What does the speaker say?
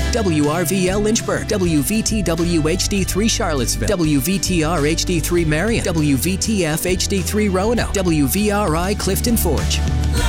WRVL Lynchburg, WVTW HD3 Charlottesville, WVTR HD3 Marion, WVTF HD3 Roanoke, WVRI Clifton Forge.